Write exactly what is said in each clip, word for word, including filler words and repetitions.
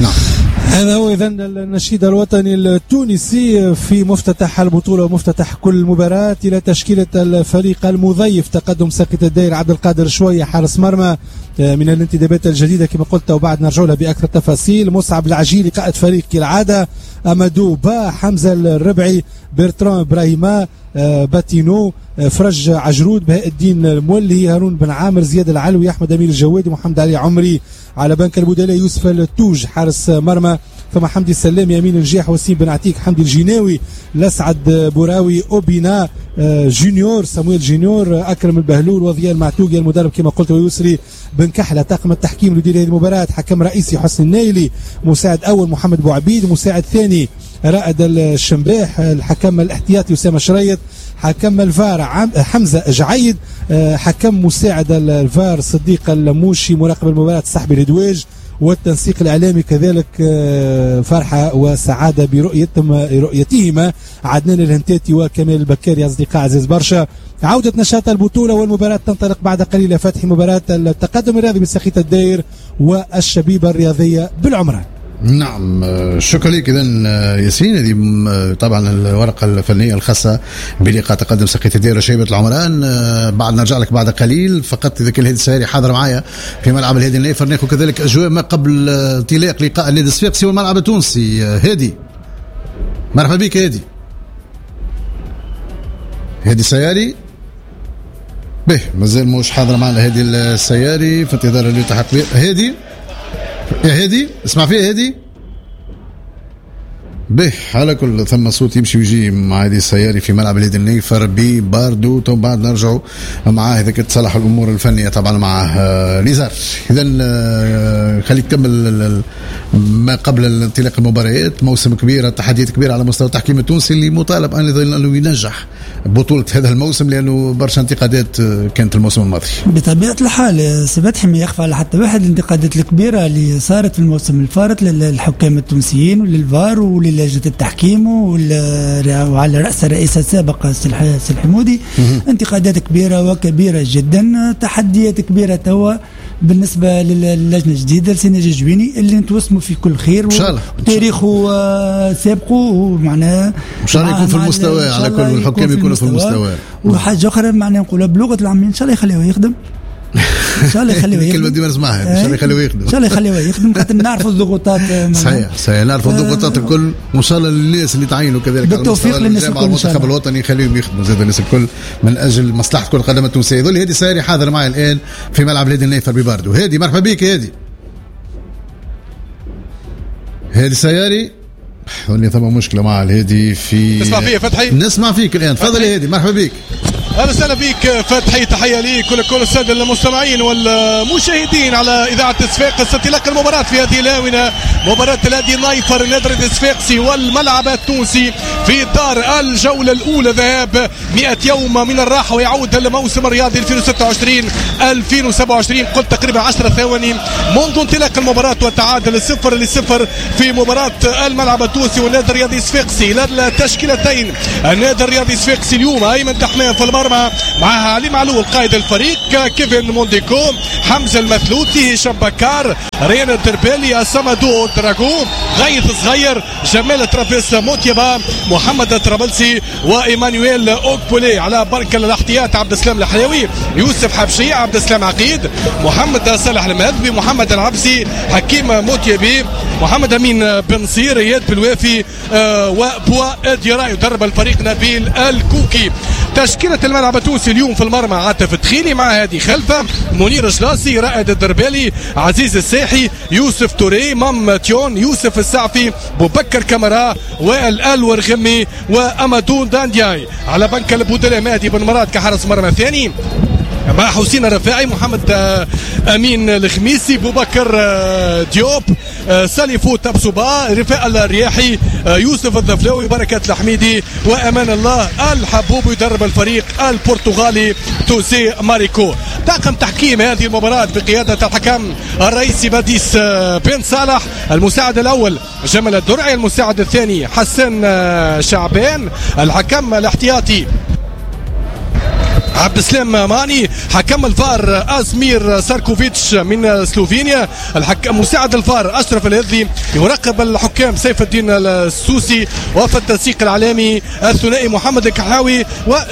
نعم. هذا هو إذن النشيد الوطني التونسي في مفتتح البطولة ومفتتح كل مباراة إلى تشكيلة الفريق المضيف. تقدم ساقط الدائرة عبد القادر شوية حارس مرمى من الانتدابات الجديدة كما قلت، وبعد نرجع لها بأكثر تفاصيل. مصعب العجيلي قائد فريق كالعادة، أمادو با، حمزة الربعي، برتران إبراهيما، باتينو، فرج عجرود، بهاء الدين المولي، هارون بن عامر، زياد العلوي، أحمد أمير الجوادي، محمد علي عمري. على بنك البدلاء يوسف التوج حارس مرمى، ثم حمدي السلام، يمين الجيح، وسيم بن عتيك، حمدي الجناوي، لسعد بوراوي، أوبينا جونيور، سمويل جونيور، أكرم البهلول، وضياء المعتوقي المدرب كما قلت، ويسري بن كحلة. طاقم التحكيم لدير هذه المباراة: حكم رئيسي حسن النايلي، مساعد أول محمد بوعبيد، مساعد ثاني رائد الشمباح، الحكم الاحتياطي أسامة شريط، حكم الفار حمزة جعيد، حكم مساعد الفار صديق الموشي، مراقب المباراة صاحب الهدواج، والتنسيق الإعلامي كذلك فرحة وسعادة برؤيتهم رؤيتهما عدنان الهنتاتي وكمال البكاري. أصدقاء عزيز برشا، عودة نشاط البطولة والمباراة تنطلق بعد قليل. فتح مباراة التقدم الرياضي بساقية الداير والشبيبة الرياضية بالعمران. نعم، شكرا لك. إذن ياسين، هذه طبعا الورقة الفنية الخاصة بلقاء تقدم ساقية الدائرة شبيبة العمران. بعد نرجع لك بعد قليل. فقط إذا كان الهادي السياري حاضر معايا في ملعب الهادي النايفر، ناخذ كذلك أجواء ما قبل انطلاق لقاء النادي الصفاقسي والملعب التونسي. هادي، مرحبا بك. هادي هادي السياري به مازال مش حاضر معنا. هادي السياري في انتظار اللي يلتحق به. هادي يا هادي، اسمع فيه هادي به. على كل ثم صوت يمشي ويجي مع هادي السياري في ملعب الهادي النايفر بباردو. ثم بعد نرجعوا معاه إذا كنت تصلح الأمور الفنية طبعا معاه ليزار. إذن خليك تكمل ما قبل انطلاق المباريات. موسم كبير، تحديات كبيرة على مستوى التحكيم التونسي اللي مطالب أنه ينجح بطولة هذا الموسم، لأنه برشا انتقادات كانت الموسم الماضي. بطبيعة الحال سبتحي ما يخفى على حتى واحد الانتقادات الكبيرة اللي صارت في الموسم الفارط للحكام التونسيين وللفار وللجنة التحكيم وعلى رأس الرئيس السابق سي الحمودي. انتقادات كبيرة وكبيرة جدا، تحديات كبيرة توا بالنسبة للجنة الجديدة لسينا جويني اللي نتوسموا في كل خير وتاريخه سابقه، ومعناه ان شاء الله يكون في المستوى على كل الحكام يكونوا في المستوى. وحاجة أخرى معناه نقولها بلغة العامية، إن شاء الله يخليه يخدم، ان شاء الله يخليه يخدم. كلمه ديما نسمعها، ان شاء الله يخليه يخدم، ان شاء الله يخليه يخدم، خاطر نعرفوا الضغوطات. صحيح صحيح، نعرفوا الضغوطات الكل، وان شاء الله للناس اللي تعينوا كذلك بالتوفيق للناس الكل، المنتخب الوطني يخليهم يخدموا زاد الناس الكل من اجل مصلحه كره القدم التونسيه. يظل هادي ساري حاضر معي الان في ملعب الهادي النايفر بباردو. هادي مرحبا بك. هادي هادي سياري اللي ثم مشكله مع الهادي في تسمع فيه فتحي؟ نسمع فيك الان، تفضل يا هادي. مرحبا بك. اهلا وسهلا بك فتحي، تحيه لي كل كل الساده المستمعين والمشاهدين على اذاعه صفاقس. انطلاق المباراه في هذه الاونه، مباراه الهادي النايفر نادي الصفاقسي والملعب التونسي في دار الجوله الاولى ذهاب مئة يوم من الراحه، ويعود الموسم الرياضي ألفين وستة وعشرين ألفين وسبعة وعشرين. قلت تقريبا عشر ثواني منذ انطلاق المباراه والتعادل صفر لصفر في مباراه الملعب التونسي والنادي الرياضي الصفاقسي. للتشكيلتين النادي الرياضي الصفاقسي اليوم: ايمن تحمام في المرمى، معها علي معلول قائد الفريق، كيفن مونديكو، حمزه المثلوثي، هشام بكار، ريان الدربالي، السمدو دراغو، غيث صغير، جمال ترابيس موتيبا، محمد الطرابلسي، وايمانويل اوكبولي. على بركه الاحتياط عبد السلام الحلاوي، يوسف حبشي، عبد السلام عقيد، محمد صالح المهذبي، محمد العبسي، حكيم موتيبي، محمد امين بن صير، اياد بالوافي، آه وبوا اديرا. يدرب الفريق نبيل الكوكي. تشكيلة الملعب التونسي اليوم: في المرمى عاطف التخيلي، مع هادي خلفه، منير شلاصي، رائد الدربالي، عزيز الساحي، يوسف توري، مام تيون، يوسف السعفي، بوبكر كاميرا، وائل الورغمي، وامادو داندياي. على بنك البودلة مهدي بن مراد كحارس مرمى ثاني، مع حسين الرفاعي، محمد امين الخميسي، بوبكر ديوب، ساليفو تبسوبا، رفاء الرياحي، يوسف الضفلاوي، بركة الحميدي، وامان الله الحبوب. يدرب الفريق البرتغالي توسي ماريكو. طاقم تحكيم هذه المباراة بقيادة الحكم الرئيسي باديس بن صالح، المساعد الاول جمال الدرعي، المساعد الثاني حسن شعبان، الحكم الاحتياطي عبد السلام ماني. حكم الفار أزمير ساركوفيتش من سلوفينيا. الحكم مساعد الفار أشرف الهذلي. يراقب الحكام سيف الدين السوسي. وفي التنسيق الإعلامي الثنائي محمد الكحلاوي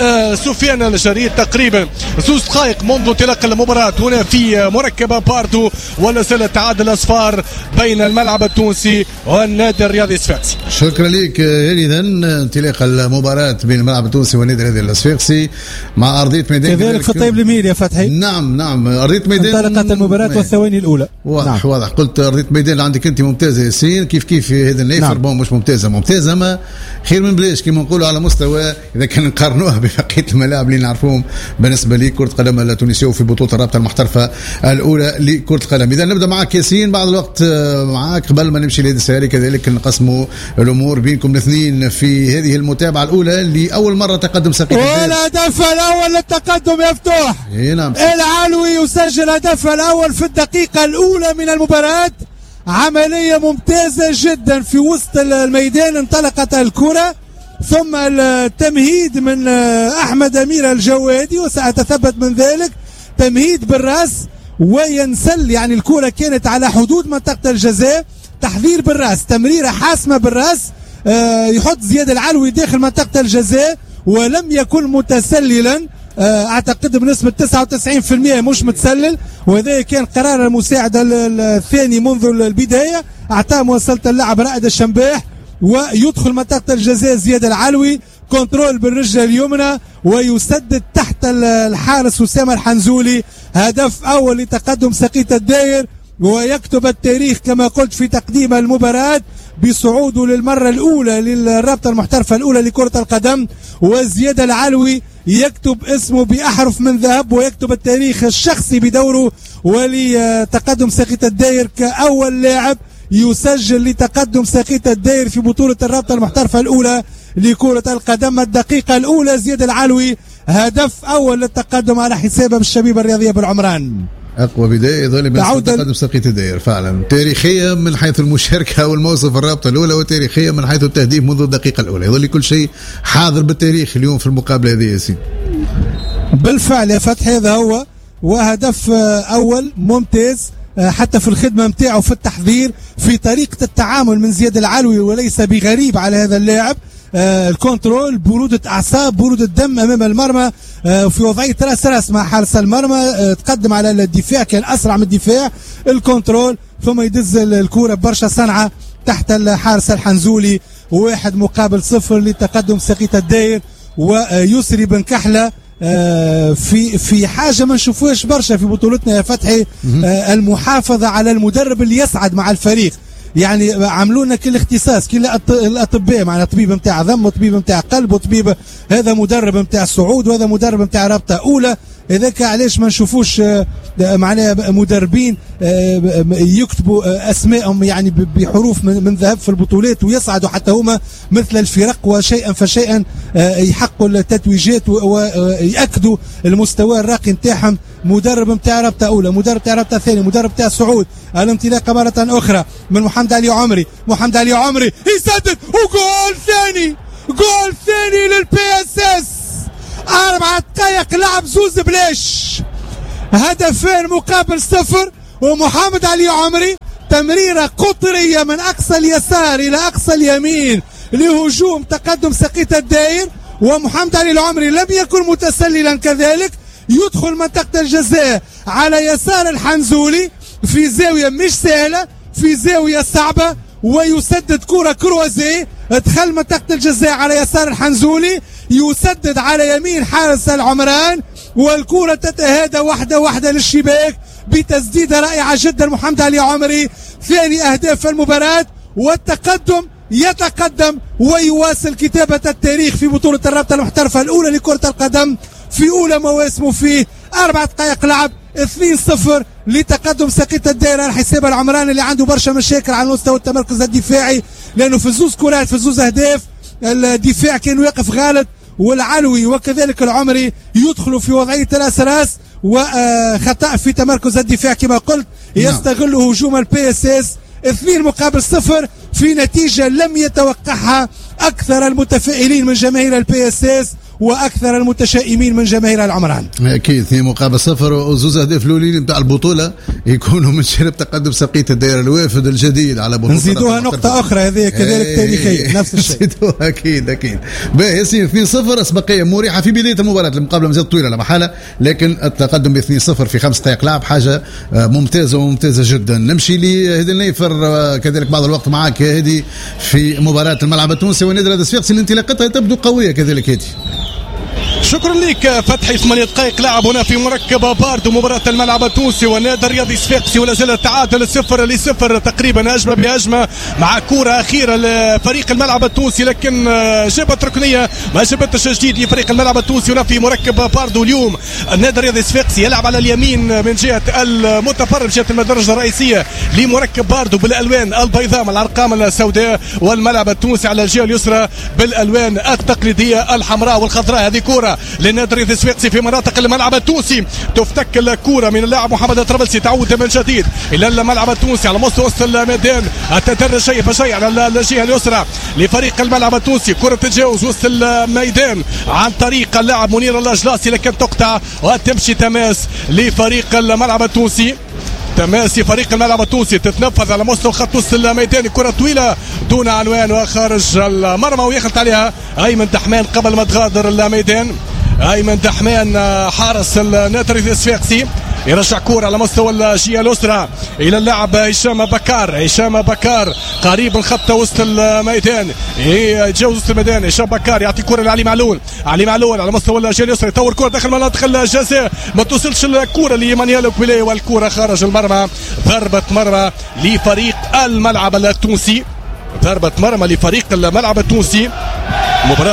وسفيان الشريد. تقريبا ثلاث دقائق منذ انطلاق المباراة هنا في مركبة باردو، ولا زال تعادل الأصفار بين الملعب التونسي والنادي الرياضي الصفاقسي. شكرا لك. إذا انطلاق المباراة بين الملعب التونسي والنادي الرياضي الصفاقسي مع أرضية ميدان كذلك في الطيب المير يا فتحي. نعم نعم أرضية ميدان انطلقت المباراة والثواني الأولى. واضح نعم. واضح. قلت أرضية ميدان اللي عندك أنت ممتازة ياسين، كيف كيف هذا النيفر. نعم. بون مش ممتازة ممتازة ما خير من بلاش كما نقولوا على مستوى إذا كان نقارنوها ببقية الملاعب اللي نعرفوهم بالنسبة لي كرة قدم التونسية وفي بطولة الرابطة المحترفة الأولى لكرة القدم. إذا نبدأ معك ياسين بعد الوقت معك قبل ما نمشي لهذه السيارة، كذلك نقسموا الأمور بينكم الاثنين في هذه المتابعة الأولى لأول مرة تقدم سقيط. والهدف الأول للتقدم يفتوح. نعم. العلوي يسجل الهدف الأول في الدقيقة الأولى من المباراة. عملية ممتازة جدا في وسط الميدان. انطلقت الكرة ثم التمهيد من أحمد أمير الجوادي وسأتثبت من ذلك. تمهيد بالرأس وينسل، يعني الكرة كانت على حدود منطقة الجزاء. تحذير بالرأس، تمريرة حاسمة بالرأس. آه يحط زياد العلوي داخل منطقة الجزاء ولم يكن متسللا. آه اعتقد بنسبة تسعة وتسعين بالمئة مش متسلل، وهذا كان قرار المساعد الثاني منذ البداية. اعطاه موصلة اللعب رائد الشنباح ويدخل منطقة الجزاء زياد العلوي. كنترول بالرجل اليمنى ويسدد تحت الحارس أسامة الحنزولي. هدف أول لتقدم سقيط الداير، ويكتب التاريخ كما قلت في تقديم المباراة بصعوده للمرة الأولى للرابطة المحترفة الأولى لكرة القدم. وزياد العلوي يكتب اسمه بأحرف من ذهب ويكتب التاريخ الشخصي بدوره ولتقدم سقيط الداير كأول لاعب يسجل لتقدم سقيط الداير في بطولة الرابطة المحترفة الأولى لكرة القدم. الدقيقة الأولى زياد العلوي هدف أول للتقدم على حسابه بالشبيبة الرياضية بالعمران. أقوى بداية ظل تقدم سقيط الداير فعلا، تاريخية من حيث المشاركة والموصف الرابطة الأولى، وتاريخية من حيث التهديف منذ الدقيقة الأولى. يظل كل شيء حاضر بالتاريخ اليوم في المقابلة هذه ياسين. بالفعل يا فتحي هذا هو، وهدف أول ممتاز حتى في الخدمة متاعه في التحضير في طريقة التعامل من زياد العلوي، وليس بغريب على هذا اللاعب. آه الكنترول، برودة أعصاب، برودة دم أمام المرمى. آه في وضعية راس راس مع حارس المرمى. آه تقدم على الدفاع، كان أسرع من الدفاع. الكنترول ثم يدز الكورة برشا صنعة تحت الحارس الحنزولي. واحد مقابل صفر لتقدم سقيط الداير. ويسري بن كحلة آه في في حاجة ما نشوفوهاش برشا في بطولتنا يا فتحي. آه المحافظة على المدرب اللي يسعد مع الفريق. يعني عملوا لنا كل اختصاص، كل الاطباء معنا، طبيب نتاع ذم وطبيب نتاع قلب وطبيب هذا مدرب نتاع الصعود وهذا مدرب نتاع رابطه اولى. هذاك علاش ما نشوفوش معناها مدربين يكتبوا اسمائهم يعني بحروف من ذهب في البطولات ويصعدوا حتى هما مثل الفرق، وشيئا فشيئا يحققوا التتويجات ويأكدوا المستوى الراقي نتاعهم. مدرب نتاع رابطه اولى، مدرب نتاع رابطه ثاني، مدرب نتاع الصعود. الانطلاقه مره اخرى من محمد علي عمري. محمد علي عمري يسدد وجول ثاني، جول ثاني للبي اس اس. أربعة دقائق لعب زوز بلاش، هدفين مقابل صفر. ومحمد علي عمري تمريرة قطرية من أقصى اليسار إلى أقصى اليمين لهجوم تقدم سقيط الداير. ومحمد علي العمري لم يكن متسللا كذلك، يدخل منطقة الجزاء على يسار الحنزولي في زاوية مش سهلة، في زاوية صعبة، ويسدد كرة كروزي. ادخل منطقة الجزاء على يسار الحنزولي، يسدد على يمين حارس العمران، والكرة تتهادى واحدة واحدة للشباك بتسديدة رائعة جدا. محمد علي عمري ثاني أهداف المباراة، والتقدم يتقدم ويواصل كتابة التاريخ في بطولة الرابطة المحترفة الأولى لكرة القدم في أولى مواسمه في أربع دقائق لعب. اثنين صفر لتقدم سقيط الدائرة على حساب العمران اللي عنده برشا مشاكل على مستوى التمركز الدفاعي، لأنه في زوز كرات في زوز أهداف الدفاع كان واقف غالط، والعلوي وكذلك العمري يدخلوا في وضعية راس راس، وخطأ في تمركز الدفاع كما قلت يستغل هجوم البي اس اس. اثنين مقابل صفر في نتيجة لم يتوقعها أكثر المتفائلين من جماهير البي اس اس، واكثر المتشائمين من جماهير العمران. اكيد اثنين مقابل صفر وزوز اهداف الاولين نتاع البطوله يكونوا من شرب تقدم سقية الدائره الوافد الجديد على بطوله. نزيدوها نقطه اخرى هذه كذلك ايه تاريخيه نفس الشيء. نزيدوها اكيد اكيد. باهي ياسين اثنين صفر اسبقيه مريحه في بدايه المباراه، المقابله مازالت طويله لا محاله، لكن التقدم ب اثنين صفر في خمس دقائق لعب حاجه ممتازه وممتازه جدا. نمشي لهدي النيفر كذلك بعض الوقت معك هذه في مباراه الملعب التونسي والنادي الرياضي الصفاقسي اللي انطلاقتها تبدو قويه كذلك هذه. شكرا لك فتحي. ثمانية دقائق لعب هنا في مركب باردو مباراة الملعب التونسي والنادي الرياضي الصفاقسي، ولا زال التعادل صفر لصفر تقريبا، هجمة بهجمة مع كرة أخيرة لفريق الملعب التونسي، لكن جابت ركنية ما جابتش جديد لفريق الملعب التونسي هنا في مركب باردو. اليوم النادي الرياضي الصفاقسي يلعب على اليمين من جهة المتفرج جهة المدرجة الرئيسية لمركب باردو بالألوان البيضاء مع الأرقام السوداء، والملعب التونسي على الجهة اليسرى بالألوان التقليدية الحمراء والخضراء. هذه كرة للنادي الرياضي الصفاقسي في مناطق الملعب التونسي، تفتك الكرة من اللاعب محمد الطرابلسي، تعود من جديد الى الملعب التونسي على مستوى وسط الميدان، التدرج شيء فشيء على الجهه اليسرى لفريق الملعب التونسي. كرة تتجاوز وسط الميدان عن طريق اللاعب منير الأجلاصي، لكن تقطع وتمشي تماس لفريق الملعب التونسي. تماسي فريق الملعب التونسي تتنفذ على مستوى خط وسط الميدان، كرة طويلة دون عنوان وخارج المرمى، ويخلط عليها أيمن دحمان قبل ما تغادر الميدان. أيمن دحمان حارس النادي الرياضي الصفاقسي يرجع كرة على مستوى الجهة اليسرى إلى اللاعب هشام بكار. هشام بكار قريب من خط وسط الميدان، يتجاوز وسط الميدان. هشام بكار يعطي كرة لعلي معلول. علي معلول على مستوى الجهة اليسرى يطور كرة داخل مناطق الجزاء، ما توصلش الكرة لمانيال كويلي والكرة خارج المرمى. ضربة مرمى لفريق الملعب التونسي، ضربة مرمى لفريق الملعب التونسي. مباراة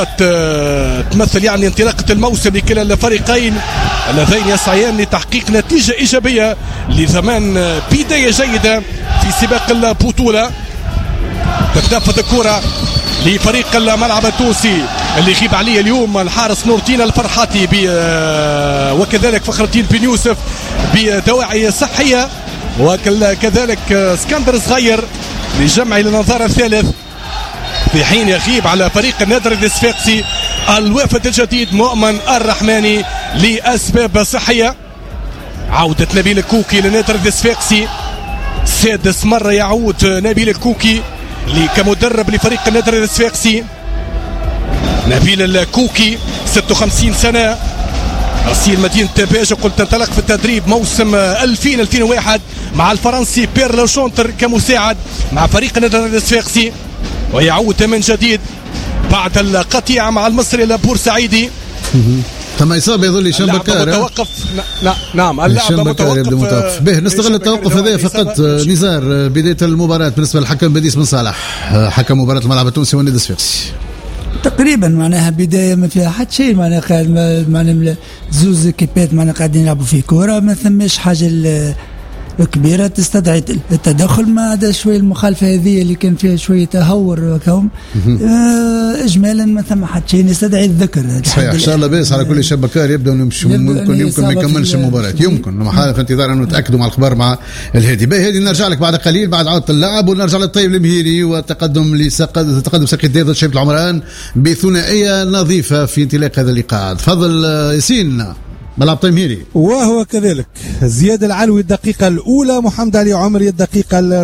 تمثل يعني انطلاقة الموسم لكلا الفريقين اللذين يسعيان لتحقيق نتيجة إيجابية لضمان بداية جيدة في سباق البطولة. تتنفذ الكرة لفريق الملعب التونسي اللي يغيب عليه اليوم الحارس نور الدين الفرحاتي وكذلك فخر الدين بن يوسف بدواعي صحية، وكذلك اسكندر صغير لجمع إلى النظارة الثالث، في حين يغيب على فريق النادي الرياضي الصفاقسي الوافد الجديد مؤمن الرحماني لأسباب صحية. عودة نبيل الكوكي للنادي الرياضي الصفاقسي، سادس مرة يعود نبيل الكوكي كمدرب لفريق النادي الرياضي الصفاقسي. نبيل الكوكي ستة وخمسين سنة، أصيل مدينة باجة، قلت انطلق في التدريب موسم ألفين ألفين وواحد مع الفرنسي بير لوشونتر كمساعد مع فريق النادي الرياضي الصفاقسي، ويعود من جديد بعد القطيعة مع المصري البورسعيدي. تم إصابة يظل هشام بكار متوقف. نعم اللاعب متوقف. به نستغل التوقف هذا فقط. نزار بداية المباراة بالنسبة للحكم بديس بن صالح، حكم مباراة الملعب التونسي والنادي الصفاقسي، تقريبا معناها بدايه ما فيها حتى شيء، معناها قاعد معناها زوز كيبات معناها قاعدين يلعبوا في كوره، ما ثماش حاجه كبيرة تستدعي التدخل. ما عدا شوية المخالفة هذه اللي كان فيها شوية تهور وكهم آه إجمالا ما ثم حد شيء يستدعي الذكر. صحيح إن شاء الله بيس على كل شيء بكار يبدأ يمشي، ممكن يمكن ما يكملش المباراة، يمكن محالة في انتظار أن نتأكدوا مع الأخبار مع الهادي. باهي هذه نرجع لك بعد قليل بعد عودة اللعب، ونرجع للطيب المهيري وتقدم لسقد تقدم سقية ضد شباب العمران بثنائية نظيفة في انطلاق هذا اللقاء. تفضل ياسين ملعب طيب مهيري. وهو كذلك زياد العلوي الدقيقة الأولى، محمد علي عمري الدقيقة